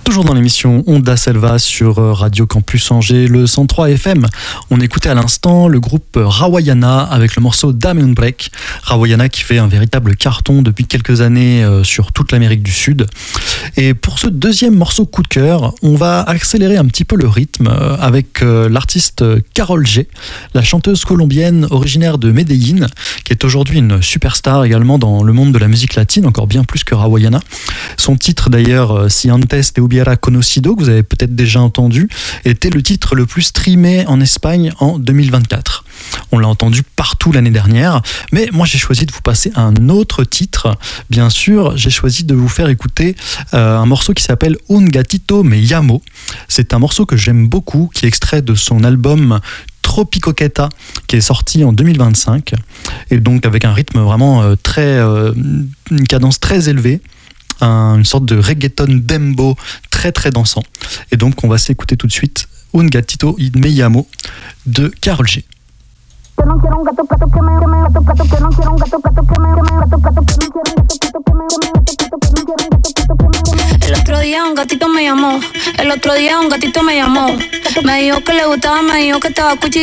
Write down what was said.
Toujours dans l'émission Onda Selva sur Radio Campus Angers, le 103 FM. On écoutait à l'instant le groupe Rawayana avec le morceau Dame Break. Rawayana qui fait un véritable carton depuis quelques années sur toute l'Amérique du Sud. Et pour ce deuxième morceau coup de cœur, on va accélérer un petit peu le rythme avec l'artiste Karol G, la chanteuse colombienne originaire de Medellín, qui est aujourd'hui une superstar également dans le monde de la musique latine, encore bien plus que Rawayana. Son titre d'ailleurs, Si antes te hubiera conocido, que vous avez peut-être déjà entendu, était le titre le plus streamé en Espagne en 2024. On l'a entendu partout l'année dernière, mais moi j'ai choisi de vous passer un autre titre. Bien sûr, j'ai choisi de vous faire écouter un morceau qui s'appelle Un gatito me llamo. C'est un morceau que j'aime beaucoup, qui est extrait de son album Tropicoqueta, qui est sorti en 2025, et donc avec un rythme vraiment une cadence très élevée, une sorte de reggaeton dembo très très dansant. Et donc on va s'écouter tout de suite Un gatito me llamo de Karol G. El otro día un gatito me llamó. El otro día un gatito me llamó. Me dijo que le gustaba, me dijo que estaba cuchi.